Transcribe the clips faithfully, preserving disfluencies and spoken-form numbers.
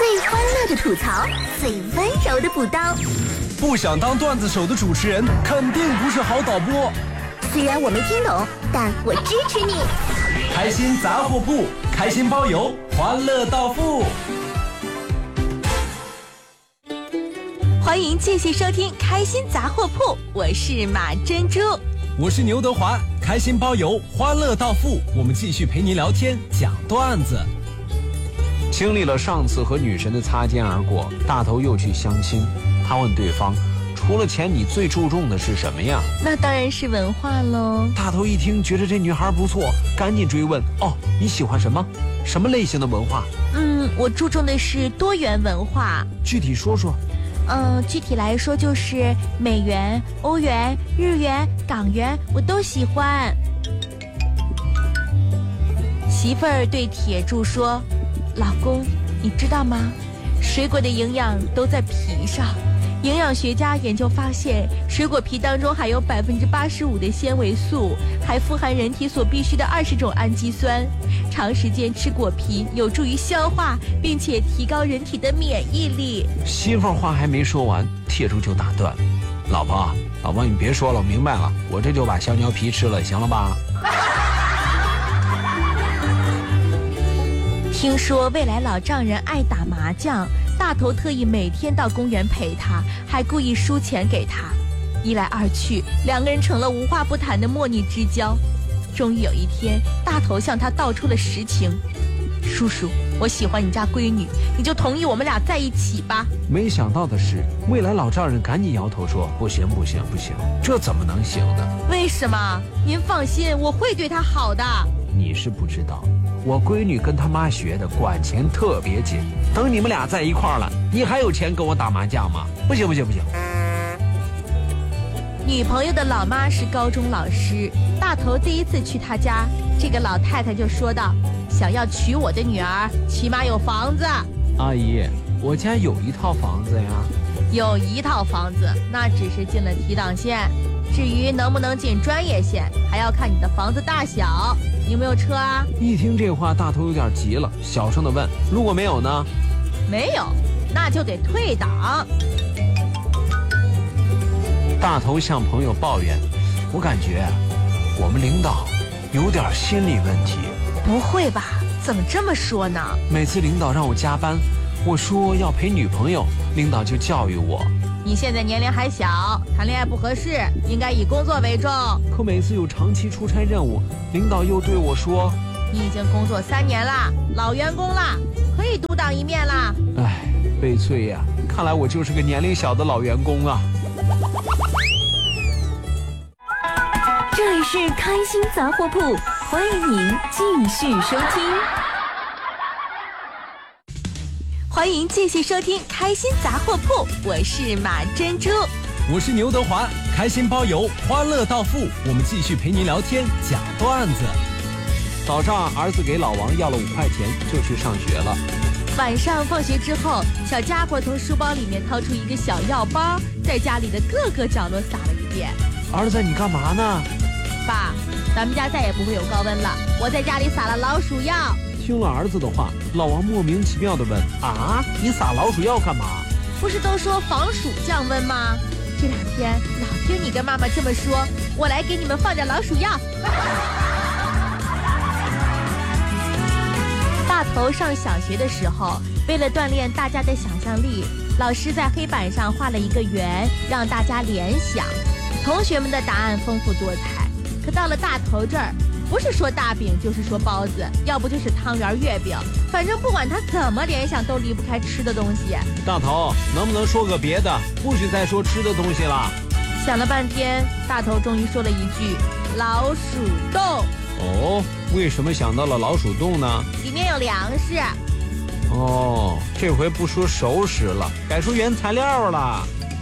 最欢乐的吐槽，最温柔的补刀。 不想当段子手的主持人，肯定不是好导播。 虽然我没听懂，但我支持你。 开心杂货铺，开心包邮，欢乐到付。 欢迎继续收听开心杂货铺，我是马珍珠， 我是牛德华，开心包邮，欢乐到付。我们继续陪您聊天讲段子。 经历了上次和女神的擦肩而过，大头又去相亲。他问对方，除了钱你最注重的是什么呀？ 那当然是文化喽。 大头一听觉得这女孩不错，赶紧追问，哦，你喜欢什么？什么类型的文化？ 嗯，我注重的是多元文化。 具体说说。 嗯，具体来说就是美元、欧元、日元、港元，我都喜欢。媳妇儿对铁柱说，老公，你知道吗？水果的营养都在皮上。营养学家研究发现，水果皮当中含有百分之八十五的纤维素，还富含人体所必需的二十种氨基酸。长时间吃果皮有助于消化，并且提高人体的免疫力。 媳妇儿话还没说完，铁柱就打断：“老婆，老婆，你别说了，我明白了，我这就把小鸟皮吃了，行了吧？” 听说未来老丈人爱打麻将，大头特意每天到公园陪他，还故意输钱给他。一来二去，两个人成了无话不谈的莫逆之交。终于有一天，大头向他道出了实情：叔叔，我喜欢你家闺女，你就同意我们俩在一起吧。 没想到的是，未来老丈人赶紧摇头说：“不行不行不行，这怎么能行呢？ 为什么？您放心，我会对她好的。 你是不知道，我闺女跟她妈学的，管钱特别紧。等你们俩在一块儿了，你还有钱跟我打麻将吗？不行不行不行。” 女朋友的老妈是高中老师，大头第一次去她家，这个老太太就说道：“想要娶我的女儿，起码有房子。” 阿姨，我家有一套房子呀。 有一套房子，那只是进了提档线，至于能不能进专业线，还要看你的房子大小。你有没有车啊？ 一听这话，大头有点急了，小声的问：“如果没有呢？” 没有，那就得退档。 大头向朋友抱怨：“我感觉我们领导有点心理问题。” 不会吧？怎么这么说呢？ 每次领导让我加班，我说要陪女朋友，领导就教育我：“ 你现在年龄还小，谈恋爱不合适，应该以工作为重。” 可每次有长期出差任务，领导又对我说：“ 你已经工作三年了，老员工了，可以独当一面啦。” 唉，悲催呀！看来我就是个年龄小的老员工啊。 这里是开心杂货铺，欢迎您继续收听。 欢迎继续收听开心杂货铺，我是马珍珠， 我是牛德华，开心包邮，欢乐到付。我们继续陪您聊天讲段子。 早上儿子给老王要了五块钱，就去上学了。 晚上放学之后，小家伙从书包里面掏出一个小药包，在家里的各个角落撒了一遍。 儿子，你干嘛呢？ 爸，咱们家再也不会有高温了，我在家里撒了老鼠药。 听了儿子的话，老王莫名其妙地问：“啊，你撒老鼠药干嘛？” 不是都说防暑降温吗？这两天老听你跟妈妈这么说，我来给你们放点老鼠药。大头上小学的时候，为了锻炼大家的想象力，老师在黑板上画了一个圆，让大家联想。同学们的答案丰富多彩，可到了大头这儿，不是说大饼就是说包子，要不就是汤圆月饼，反正不管他怎么联想，都离不开吃的东西。 大头，能不能说个别的？不许再说吃的东西了。 想了半天，大头终于说了一句：“老鼠洞。” 哦，为什么想到了老鼠洞呢？ 里面有粮食。 哦，这回不说熟食了，改说原材料了。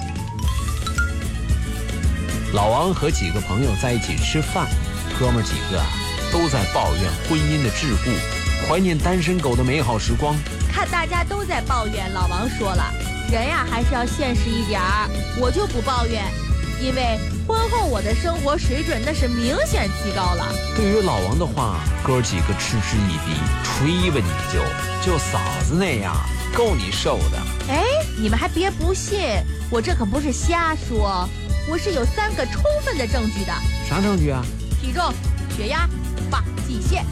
老王和几个朋友在一起吃饭，哥们儿几个都在抱怨婚姻的桎梏，怀念单身狗的美好时光。 看大家都在抱怨，老王说了：“人呀，还是要现实一点儿。我就不抱怨， 因为婚后我的生活水准那是明显提高了。 对于老王的话，哥几个嗤之以鼻，吹吧你就就嫂子那样，够你受的。 哎，你们还别不信，我这可不是瞎说，我是有三个充分的证据的。 啥证据啊？ 体重、血压、发际线。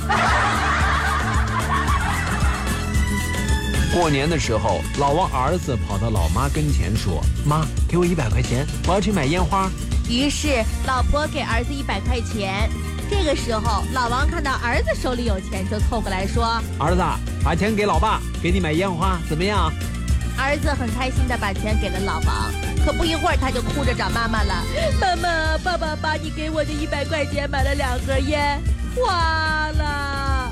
过年的时候，老王儿子跑到老妈跟前说：“妈，给我一百块钱，我要去买烟花。” 于是老婆给儿子一百块钱。这个时候，老王看到儿子手里有钱，就凑过来说：“ 儿子，把钱给老爸，给你买烟花，怎么样？” 儿子很开心地把钱给了老王，可不一会儿他就哭着找妈妈了：“妈妈，爸爸把你给我的一百块钱买了两盒烟，花了。”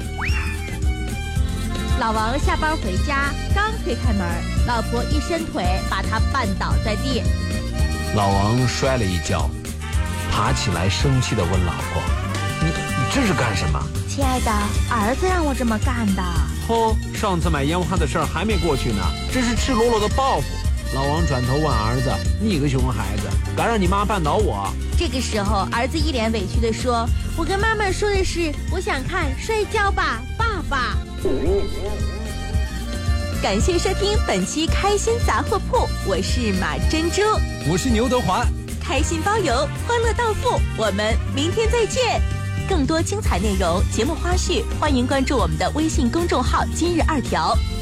老王下班回家，刚推开门，老婆一伸腿把他绊倒在地。 老王摔了一跤，爬起来生气地问老婆：“你你这是干什么？”“ 亲爱的，儿子让我这么干的。”“ 哦，上次买烟花的事儿还没过去呢，这是赤裸裸的报复。”老王转头问儿子：“你个熊孩子，敢让你妈绊倒我？” 这个时候，儿子一脸委屈地说：“我跟妈妈说的是，我想看摔跤吧，爸爸。” 感谢收听本期开心杂货铺，我是马珍珠， 我是牛德华， 开心包邮，欢乐到付，我们明天再见。更多精彩内容、节目花絮，欢迎关注我们的微信公众号“今日二条”。